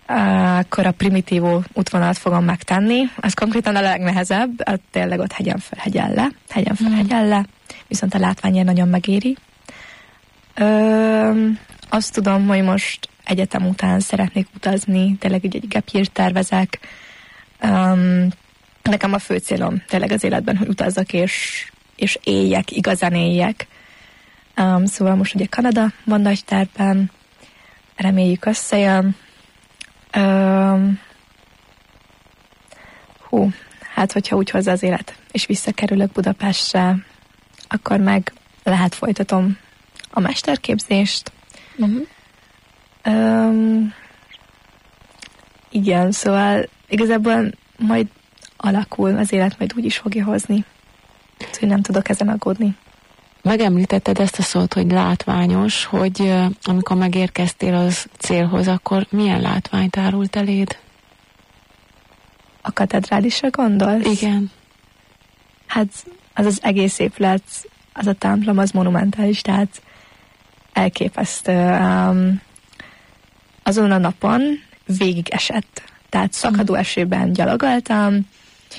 akkor a primitívó útvonalat fogom megtenni. Ez konkrétan a legnehezebb, tényleg ott hegyen fel, hegyen le, viszont a látványért nagyon megéri. Azt tudom, hogy most egyetem után szeretnék utazni, tényleg egy gap year tervezek. Nekem a fő célom tényleg az életben, hogy utazzak és éljek, igazán éljek. Szóval most ugye Kanada van nagy tervben, reméljük összejön. Hát hogyha úgy hozza az élet, és visszakerülök Budapestre, akkor meg lehet folytatom a mesterképzést. Igen, szóval igazából majd alakul, az élet majd úgy is fogja hozni. Úgyhogy nem tudok ezen aggódni. Megemlítetted ezt a szót, hogy látványos, hogy amikor megérkeztél az célhoz, akkor milyen látvány tárult eléd? A katedrálisra gondolsz? Igen. Hát az egész épület, az a templom, az monumentális, tehát elképesztő. Azon a napon végig esett. Tehát szakadó esőben gyalogoltam,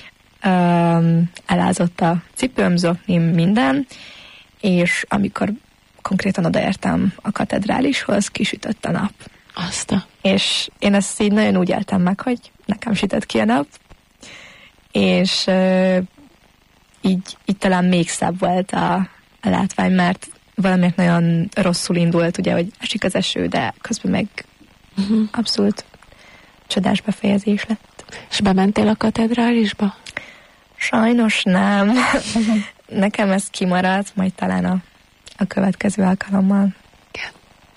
elázott a cipőm, zoknim, minden, és amikor konkrétan odaértem a katedrálishoz, kisütött a nap. És én ezt így nagyon úgy éltem meg, hogy nekem sütött ki a nap, és így talán még szebb volt a látvány, mert valamiért nagyon rosszul indult, ugye, hogy esik az eső, de közben meg abszolút csodás befejezés lett. És bementél a katedrálisba? Sajnos nem. Nekem ez kimaradt, majd talán a következő alkalommal. Igen.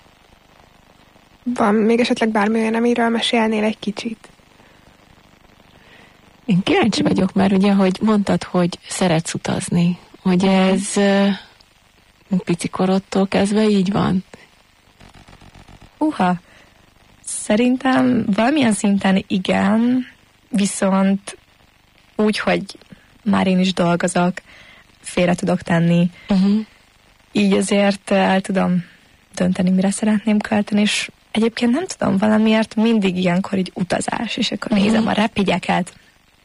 Van még esetleg bármi olyan, amiről mesélnél egy kicsit? Én kíváncsi vagyok, mert ugye, hogy mondtad, hogy szeretsz utazni. Hogy ez pici korodtól kezdve így van? Szerintem valamilyen szinten igen, viszont úgy, hogy már én is dolgozok, félre tudok tenni. Így azért el tudom dönteni, mire szeretném költeni, és egyébként nem tudom, valamiért mindig ilyenkor így utazás, és akkor nézem a repjegyeket.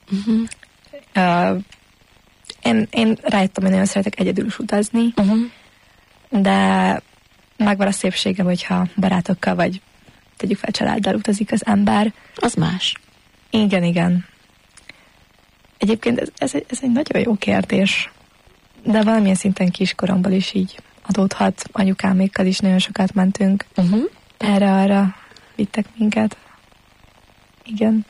Én rájöttem, hogy nagyon szeretek egyedül is utazni, de megvan a szépsége, hogyha barátokkal vagy tegyük fel családdal utazik az ember. Az más. Igen. Egyébként ez egy nagyon jó kérdés, de valamilyen szinten kiskoromból is így adódhat. Anyukámékkal is nagyon sokat mentünk. Erre-arra vittek minket. Igen.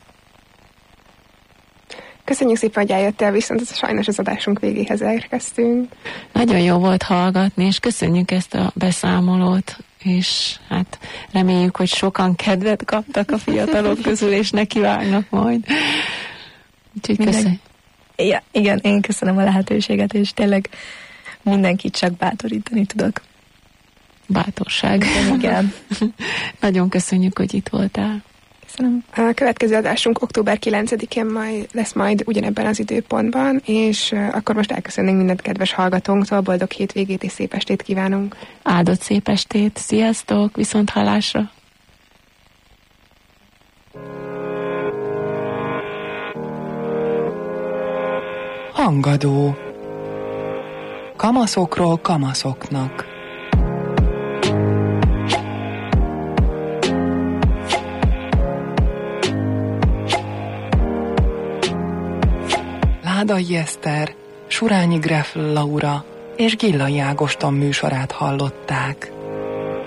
Köszönjük szépen, hogy eljöttél, viszont sajnos az adásunk végéhez érkeztünk. Nagyon jó volt hallgatni, és köszönjük ezt a beszámolót, és hát reméljük, hogy sokan kedvet kaptak a fiatalok közül, és nekivágnak majd. Úgyhogy köszönjük. Ja, igen, én köszönöm a lehetőséget, és tényleg mindenkit csak bátorítani tudok. Bátorság. Igen. Nagyon köszönjük, hogy itt voltál. Köszönöm. A következő adásunk október 9-én lesz majd ugyanebben az időpontban, és akkor most elköszönnénk mindent kedves hallgatónktól, boldog hétvégét és szép estét kívánunk. Áldott szép estét, sziasztok, viszont hallásra! Hangadó. Kamaszokról kamaszoknak. Ládai Eszter, Surányi Gref Laura és Gillai Ágoston műsorát hallották.